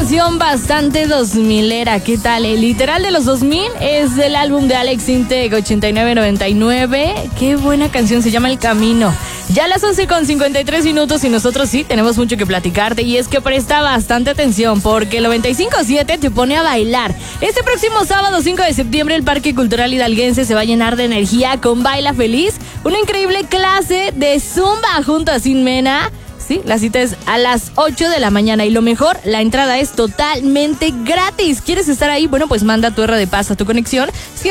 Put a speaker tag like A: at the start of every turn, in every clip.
A: canción bastante 2000era, ¿qué tal? El literal de los 2000 es del álbum de Alex Intec 8999. Qué buena canción, se llama El Camino. Ya a las 11:53 y nosotros sí tenemos mucho que platicarte, y es que presta bastante atención porque el 95.7 te pone a bailar. Este próximo sábado 5 de septiembre el Parque Cultural Hidalguense se va a llenar de energía con Baila Feliz, una increíble clase de Zumba junto a Sin Mena. Sí, la cita es a las 8 de la mañana y lo mejor, la entrada es totalmente gratis. ¿Quieres estar ahí? Bueno, pues manda tu RD a tu conexión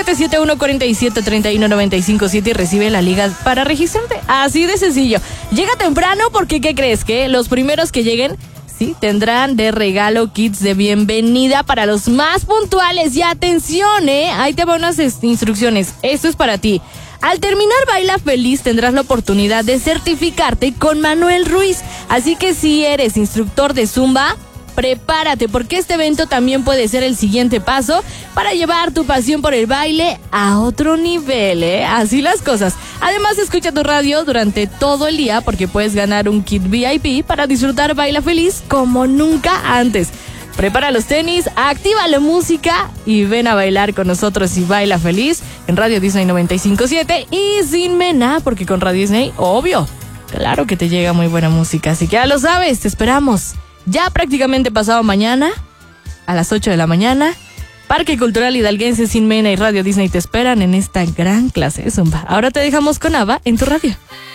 A: 771-47-31-957 y recibe la liga para registrarte. Así de sencillo. Llega temprano porque, ¿qué crees? Que los primeros que lleguen, sí, tendrán de regalo kits de bienvenida para los más puntuales. Y atención, ahí te van unas instrucciones. Esto es para ti. Al terminar Baila Feliz tendrás la oportunidad de certificarte con Manuel Ruiz. Así que si eres instructor de Zumba, prepárate porque este evento también puede ser el siguiente paso para llevar tu pasión por el baile a otro nivel, Así las cosas. Además, escucha tu radio durante todo el día porque puedes ganar un kit VIP para disfrutar Baila Feliz como nunca antes. Prepara los tenis, activa la música y ven a bailar con nosotros y Baila Feliz en Radio Disney 95.7 y Sin Mena, porque con Radio Disney, obvio, claro que te llega muy buena música. Así que ya lo sabes, te esperamos. Ya prácticamente pasado mañana, a las 8 de la mañana, Parque Cultural Hidalguense, Sin Mena y Radio Disney te esperan en esta gran clase de Zumba. Ahora te dejamos con Ava en tu radio.